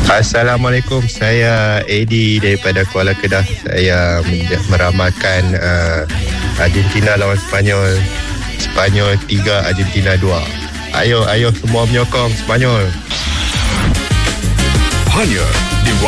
Assalamualaikum, saya Eddie daripada Kuala Kedah. Saya meramalkan Argentina lawan Sepanyol. Sepanyol 3, Argentina 2. Ayo semua menyokong Sepanyol. Hanya